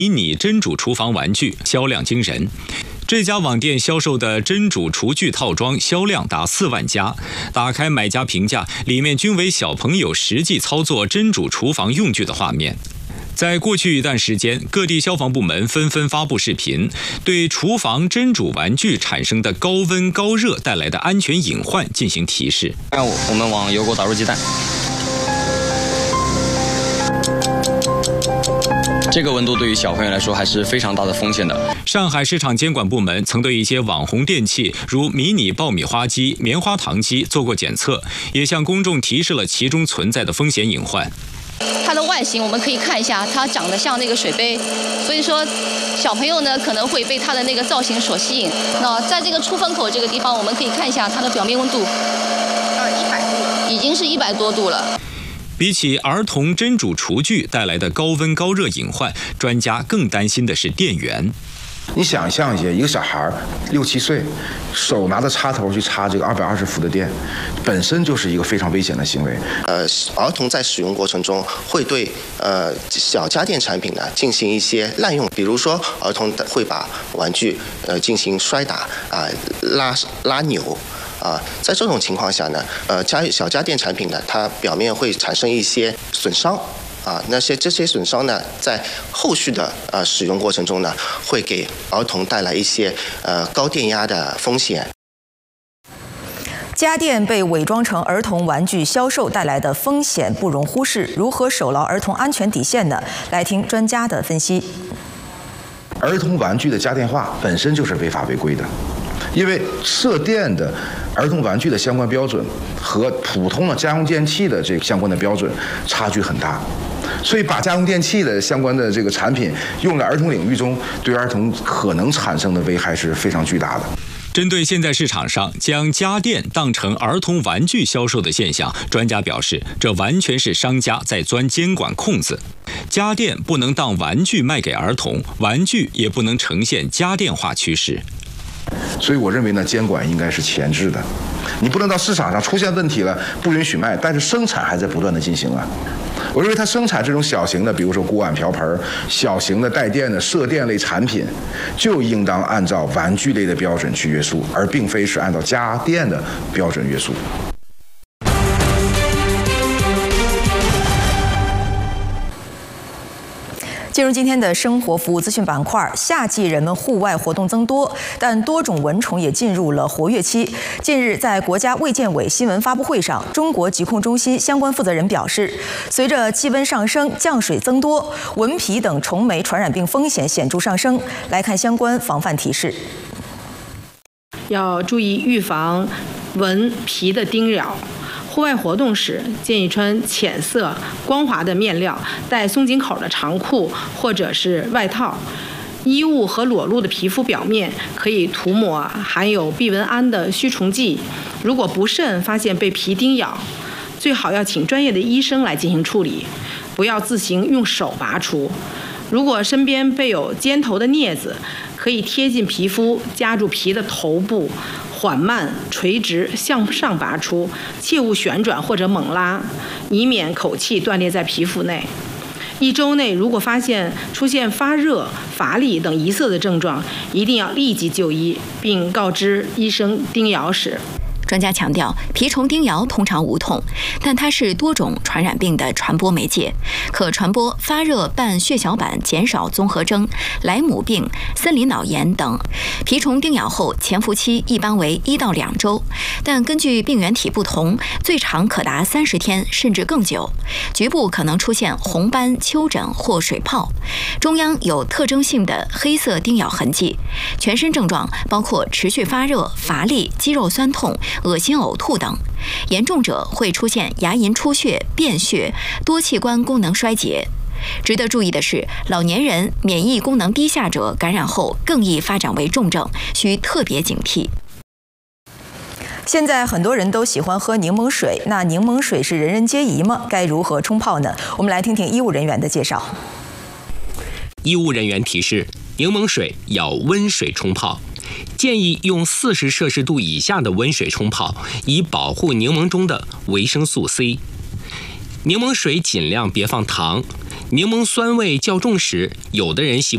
迷你真主厨房玩具销量惊人。这家网店销售的真主厨具套装销量达4万加，打开买家评价，里面均为小朋友实际操作真主厨房用具的画面。在过去一段时间，各地消防部门纷纷发布视频，对厨房真主玩具产生的高温高热带来的安全隐患进行提示。 我们往油锅打入鸡蛋。这个温度对于小朋友来说还是非常大的风险的。 上海市场监管部门曾对一些网红电器，如迷你爆米花机、棉花糖机做过检测，也向公众提示了其中存在的风险隐患。 它的外形我们可以看一下，它长得像那个水杯，所以说小朋友呢可能会被它的那个造型所吸引。那在这个出风口这个地方，我们可以看一下它的表面温度，100度，已经是100多度了。 比起儿童真主厨具带来的高温高热隐患，专家更担心的是电源。 你想象一下，一个小孩6、7岁，手拿着插头去插这个220伏的电，本身就是一个非常危险的行为。 儿童在使用过程中会对小家电产品呢进行一些滥用，比如说儿童会把玩具进行摔打拉扭。在这种情况下呢，小家电产品呢，它表面会产生一些损伤。这些损伤呢，在后续的使用过程中呢，会给儿童带来一些高电压的风险。 家电被伪装成儿童玩具销售带来的风险不容忽视，如何守牢儿童安全底线呢？来听专家的分析。 儿童玩具的家电化本身就是违法违规的。因为涉电的儿童玩具的相关标准和普通的家用电器的这个相关的标准差距很大，所以把家用电器的相关的这个产品用在儿童领域中，对儿童可能产生的危害是非常巨大的。 针对现在市场上将家电当成儿童玩具销售的现象，专家表示，这完全是商家在钻监管空子。家电不能当玩具卖给儿童，玩具也不能呈现家电化趋势。 所以我认为呢，监管应该是前置的，你不能到市场上出现问题了不允许卖，但是生产还在不断的进行啊。我认为它生产这种小型的，比如说锅碗瓢盆、小型的带电的射电类产品，就应当按照玩具类的标准去约束，而并非是按照家电的标准约束。 进入今天的生活服务资讯板块，夏季人们户外活动增多，但多种蚊虫也进入了活跃期。近日，在国家卫健委新闻发布会上，中国疾控中心相关负责人表示，随着气温上升、降水增多，蚊皮等虫媒传染病风险显著上升。来看相关防范提示： 要注意预防蚊皮的叮咬。户外活动时，建议穿浅色、光滑的面料，带松紧口的长裤或者是外套。衣物和裸露的皮肤表面可以涂抹含有避蚊胺的驱虫剂。如果不慎发现被皮叮咬，最好要请专业的医生来进行处理，不要自行用手拔除。如果身边备有尖头的镊子，可以贴近皮肤，夹住皮的头部，缓慢垂直向上拔出，切勿旋转或者猛拉，以免口气断裂在皮肤内。1周内如果发现出现发热、乏力等疑似的症状，一定要立即就医，并告知医生叮咬史。 专家强调，蜱虫叮咬通常无痛，但它是多种传染病的传播媒介，可传播发热伴血小板减少综合征、莱姆病、森林脑炎等。蜱虫叮咬后潜伏期一般为1到2周，但根据病原体不同，最长可达30天甚至更久。局部可能出现红斑、丘疹或水泡，中央有特征性的黑色叮咬痕迹。全身症状包括持续发热、乏力、肌肉酸痛、恶心呕吐等，严重者会出现牙龈出血、便血、多器官功能衰竭。值得注意的是，老年人、免疫功能低下者感染后更易发展为重症，需特别警惕。 现在很多人都喜欢喝柠檬水，那柠檬水是人人皆宜吗？该如何冲泡呢？我们来听听医务人员的介绍。 医务人员提示，柠檬水要温水冲泡，建议用40摄氏度以下的温水冲泡，以保护柠檬中的维生素 C。柠檬水尽量别放糖，柠檬酸味较重时，有的人习惯